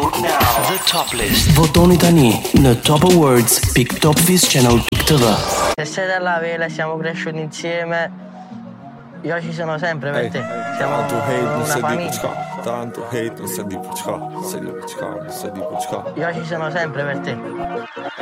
The Top List. Votoni tani në Top Awards .topvischannel.tv. Se sei della vela, siamo cresciuti insieme. Io ci sono sempre per te. Siamo tanto hate non una sei di famiglia. pucca, tanto hate non sei di pucca, sei di pucca, sei di pucca. Io ci sono sempre per te.